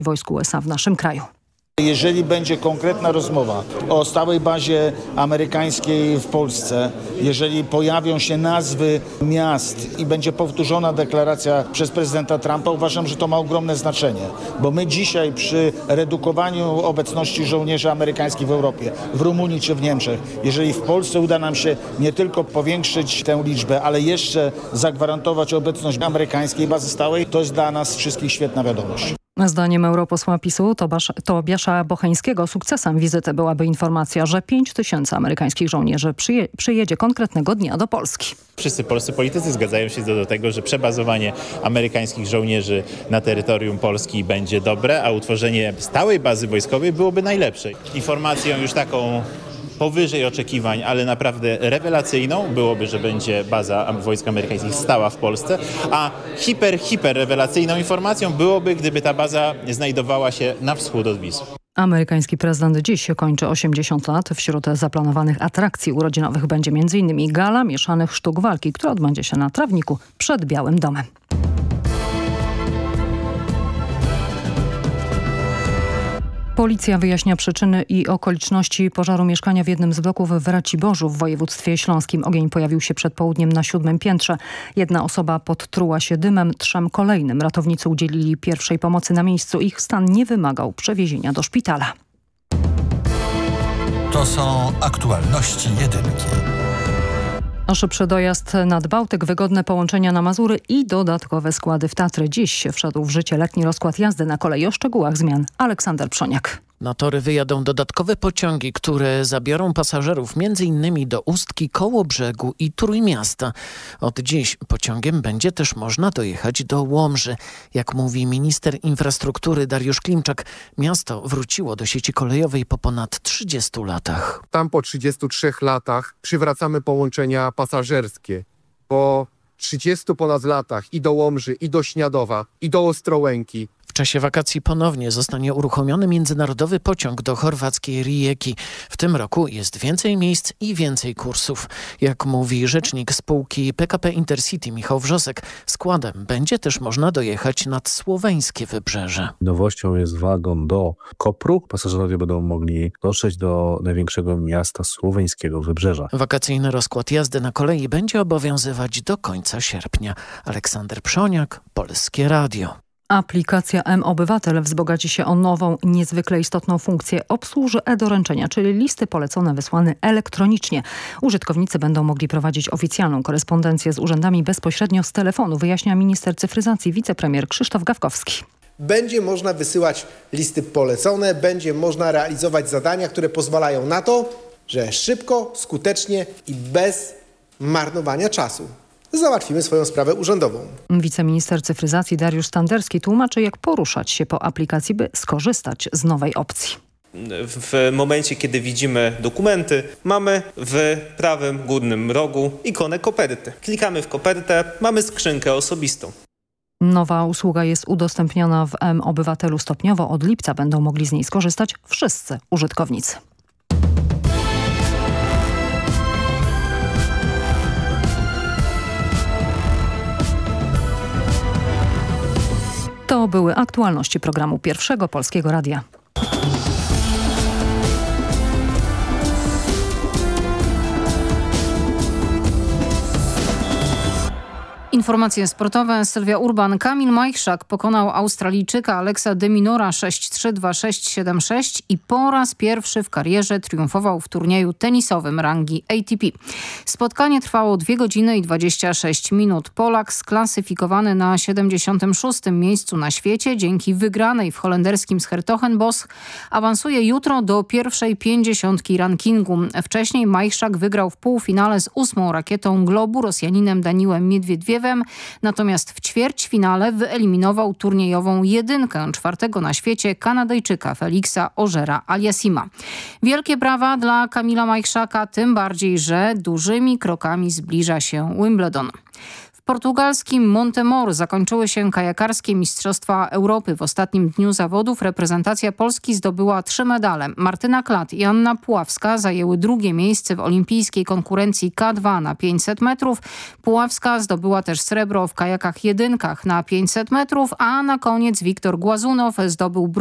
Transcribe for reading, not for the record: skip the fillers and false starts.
wojsku USA w naszym kraju. Jeżeli będzie konkretna rozmowa o stałej bazie amerykańskiej w Polsce, jeżeli pojawią się nazwy miast i będzie powtórzona deklaracja przez prezydenta Trumpa, uważam, że to ma ogromne znaczenie. Bo my dzisiaj przy redukowaniu obecności żołnierzy amerykańskich w Europie, w Rumunii czy w Niemczech, jeżeli w Polsce uda nam się nie tylko powiększyć tę liczbę, ale jeszcze zagwarantować obecność amerykańskiej bazy stałej, to jest dla nas wszystkich świetna wiadomość. Zdaniem europosła PiS-u Tobiasza Bocheńskiego sukcesem wizyty byłaby informacja, że 5000 amerykańskich żołnierzy przyjedzie konkretnego dnia do Polski. Wszyscy polscy politycy zgadzają się do tego, że przebazowanie amerykańskich żołnierzy na terytorium Polski będzie dobre, a utworzenie stałej bazy wojskowej byłoby najlepsze. Informacją już taką powyżej oczekiwań, ale naprawdę rewelacyjną byłoby, że będzie baza wojsk amerykańskich stała w Polsce, a hiper rewelacyjną informacją byłoby, gdyby ta baza znajdowała się na wschód od Wisły. Amerykański prezydent dziś kończy 80 lat. Wśród zaplanowanych atrakcji urodzinowych będzie m.in. gala mieszanych sztuk walki, która odbędzie się na trawniku przed Białym Domem. Policja wyjaśnia przyczyny i okoliczności pożaru mieszkania w jednym z bloków w Raciborzu w województwie śląskim. Ogień pojawił się przed południem na 7. piętrze. Jedna osoba podtruła się dymem, 3 kolejnym. Ratownicy udzielili pierwszej pomocy na miejscu. Ich stan nie wymagał przewiezienia do szpitala. To są aktualności jedynki. Szybszy dojazd nad Bałtyk, wygodne połączenia na Mazury i dodatkowe składy w Tatry. Dziś wszedł w życie letni rozkład jazdy na kolei. O szczegółach zmian Aleksander Przoniak. Na tory wyjadą dodatkowe pociągi, które zabiorą pasażerów m.in. do Ustki, Kołobrzegu i Trójmiasta. Od dziś pociągiem będzie też można dojechać do Łomży. Jak mówi minister infrastruktury Dariusz Klimczak, miasto wróciło do sieci kolejowej po ponad 30 latach. Tam po 33 latach przywracamy połączenia pasażerskie. Po 30 ponad latach i do Łomży, i do Śniadowa, i do Ostrołęki. W czasie wakacji ponownie zostanie uruchomiony międzynarodowy pociąg do chorwackiej Rijeki. W tym roku jest więcej miejsc i więcej kursów. Jak mówi rzecznik spółki PKP Intercity Michał Wrzosek, składem będzie też można dojechać nad słoweńskie wybrzeże. Nowością jest wagon do Kopru. Pasażerowie będą mogli dotrzeć do największego miasta słoweńskiego wybrzeża. Wakacyjny rozkład jazdy na kolei będzie obowiązywać do końca sierpnia. Aleksander Przoniak, Polskie Radio. Aplikacja mObywatel wzbogaci się o nową, niezwykle istotną funkcję. Obsłuży e-doręczenia, czyli listy polecone wysłane elektronicznie. Użytkownicy będą mogli prowadzić oficjalną korespondencję z urzędami bezpośrednio z telefonu, wyjaśnia minister cyfryzacji wicepremier Krzysztof Gawkowski. Będzie można wysyłać listy polecone, będzie można realizować zadania, które pozwalają na to, że szybko, skutecznie i bez marnowania czasu załatwimy swoją sprawę urzędową. Wiceminister cyfryzacji Dariusz Standerski tłumaczy, jak poruszać się po aplikacji, by skorzystać z nowej opcji. W momencie, kiedy widzimy dokumenty, mamy w prawym górnym rogu ikonę koperty. Klikamy w kopertę, mamy skrzynkę osobistą. Nowa usługa jest udostępniona w mObywatelu stopniowo. Od lipca będą mogli z niej skorzystać wszyscy użytkownicy. To były aktualności programu Pierwszego Polskiego Radia. Informacje sportowe. Sylwia Urban. Kamil Majchrzak pokonał Australijczyka Alexa de Minaura 6-3, 2-6, 7-6 i po raz pierwszy w karierze triumfował w turnieju tenisowym rangi ATP. Spotkanie trwało 2 godziny i 26 minut. Polak sklasyfikowany na 76. miejscu na świecie dzięki wygranej w holenderskim 's-Hertogenbosch awansuje jutro do pierwszej 50 rankingu. Wcześniej Majchrzak wygrał w półfinale z 8. rakietą globu Rosjaninem Daniłem Miedwiedwiewem, natomiast w ćwierćfinale wyeliminował turniejową jedynkę 4. na świecie Kanadyjczyka Felixa Ojera-Aliassima. Wielkie brawa dla Kamila Majchrzaka, tym bardziej, że dużymi krokami zbliża się Wimbledon. W portugalskim Montemor zakończyły się kajakarskie Mistrzostwa Europy. W ostatnim dniu zawodów reprezentacja Polski zdobyła 3 medale. Martyna Klat i Anna Puławska zajęły drugie miejsce w olimpijskiej konkurencji K2 na 500 metrów. Puławska zdobyła też srebro w kajakach jedynkach na 500 metrów, a na koniec Wiktor Głazunow zdobył